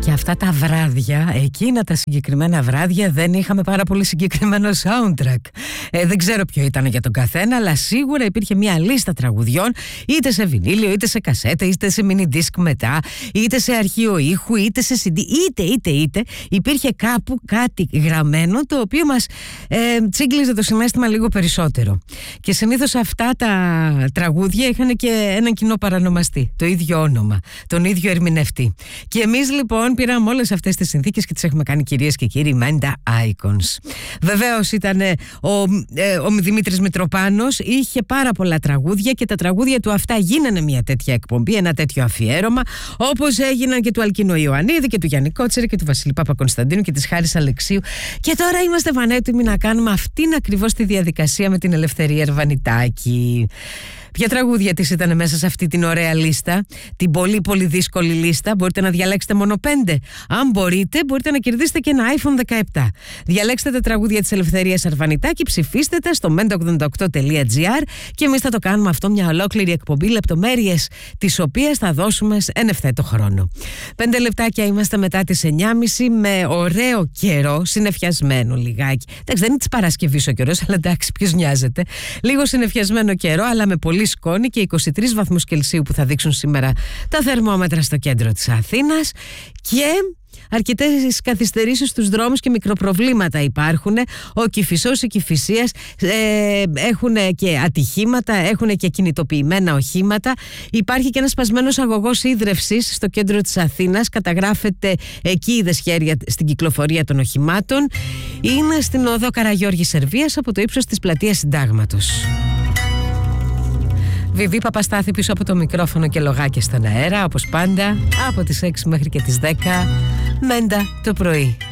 Και αυτά τα βράδια, εκείνα τα συγκεκριμένα βράδια, δεν είχαμε πάρα πολύ συγκεκριμένο soundtrack. Δεν ξέρω ποιο ήταν για τον καθένα, αλλά σίγουρα υπήρχε μια λίστα τραγουδιών, είτε σε βινίλιο, είτε σε κασέτα, είτε σε mini disc μετά, είτε σε αρχείο ήχου, είτε σε CD, είτε. Υπήρχε κάπου κάτι γραμμένο, το οποίο μας τσίγκλιζε το συναίσθημα λίγο περισσότερο. Και συνήθως αυτά τα τραγούδια είχαν και έναν κοινό παρανομαστή, το ίδιο όνομα, τον ίδιο ερμηνευτή. Και εμείς λοιπόν πήραμε όλες αυτές τις συνθήκες και τις έχουμε κάνει, κυρίες και κύριοι, Menda Icons. Βεβαίως ήταν ο Δημήτρης Μητροπάνος, είχε πάρα πολλά τραγούδια και τα τραγούδια του αυτά γίνανε μια τέτοια εκπομπή, ένα τέτοιο αφιέρωμα, όπως έγιναν και του Αλκίνο Ιωαννίδη και του Γιάννη Κότσερη και του Βασίλη Παπα-Κωνσταντίνου και της Χάρης Αλεξίου. Και τώρα είμαστε πανέτοιμοι να κάνουμε αυτήν ακριβώς τη διαδικασία με την Ελευθερία Ερβανιτάκη. Ποια τραγούδια της ήταν μέσα σε αυτή την ωραία λίστα, την πολύ πολύ δύσκολη λίστα? Μπορείτε να διαλέξετε μόνο 5. Αν μπορείτε να κερδίσετε και ένα iPhone 17. Διαλέξτε τα τραγούδια της Ελευθερίας Αρβανιτάκη, ψηφίστε τα στο menda88.gr και εμείς θα το κάνουμε αυτό μια ολόκληρη εκπομπή, λεπτομέρειες τις οποίες θα δώσουμε εν ευθέτω χρόνο. 5 λεπτάκια είμαστε μετά τις 9.30 με ωραίο καιρό, συννεφιασμένο λιγάκι. Εντάξει, δεν είναι της Παρασκευής ο καιρός, αλλά εντάξει, ποιος νοιάζεται. Λίγο συννεφιασμένο καιρό, αλλά με πολύ σκόνη και 23 βαθμούς Κελσίου που θα δείξουν σήμερα τα θερμόμετρα στο κέντρο της Αθήνας και αρκετές καθυστερήσεις στους δρόμους και μικροπροβλήματα υπάρχουν. Ο Κηφισός, η Κηφισίας έχουν και ατυχήματα, έχουν και κινητοποιημένα οχήματα. Υπάρχει και ένας σπασμένος αγωγός ίδρευσης στο κέντρο της Αθήνας. Καταγράφεται εκεί η δεσχέρεια στην κυκλοφορία των οχημάτων. Είναι στην οδό Καραγιώργη Σερβίας από το ύψος της πλατείας Συντάγματος. Βιβί Παπαστάθη πίσω από το μικρόφωνο και λογάκια στον αέρα, όπως πάντα, από τις 6 μέχρι και τις 10, Μέντα το πρωί.